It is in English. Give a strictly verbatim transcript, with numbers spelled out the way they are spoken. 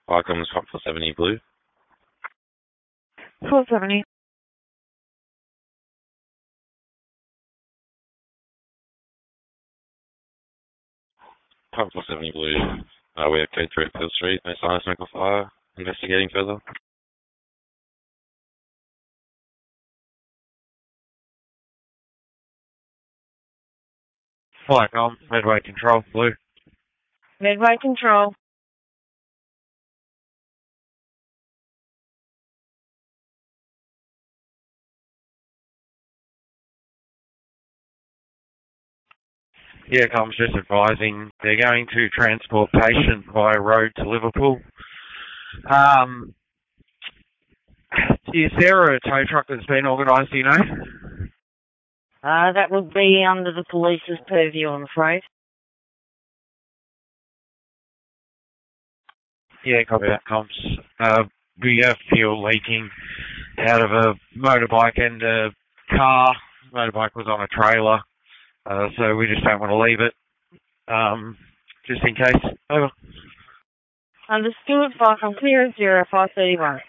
Welcome to four seventy Blue. four seventy. four seventy Blue. Uh, we have code three at Field Street. No sign of smoke or fire. Investigating further. Flightcom, Midway Control, Blue. Midway Control. Yeah, comms just advising they're going to transport patient via road to Liverpool. Um, is there a tow truck that's been organised, do you know? Uh, that would be under the police's purview, I'm afraid. Yeah, copy that, comms. Uh, we have fuel leaking out of a motorbike and a car. Motorbike was on a trailer, uh, so we just don't want to leave it, um, just in case. Over. Understood, five from clear, zero five thirty-one.